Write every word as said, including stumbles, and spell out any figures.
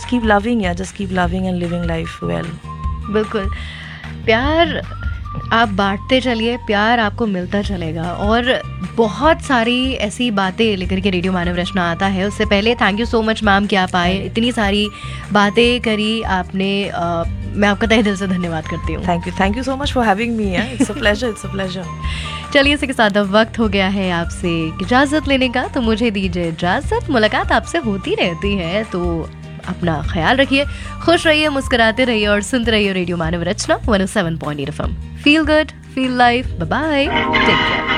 just keep loving, yeah, just keep loving and living life well. बिल्कुल, प्यार आप बांटते चलिए, प्यार आपको मिलता चलेगा। और बहुत सारी ऐसी बातें लेकर के रेडियो मानव रचना आता है। उससे पहले thank you so much ma'am कि आप आए, इतनी सारी बातें करी आपने। आ, मैं आपका तहे दिल से धन्यवाद करती हूँ। Thank you thank you so much for having me. It's a pleasure, it's a pleasure. चलिए, इसी के साथ अब वक्त हो गया है आपसे इजाज़त लेने का, तो मुझे दीजिए इजाज़त। मुलाकात आपसे होती रहती है, तो अपना ख्याल रखिए, खुश रहिए, मुस्कुराते रहिए और सुनते रहिए रेडियो मानव रचना one O seven point eight F M. Feel good, feel life. Bye bye, take care.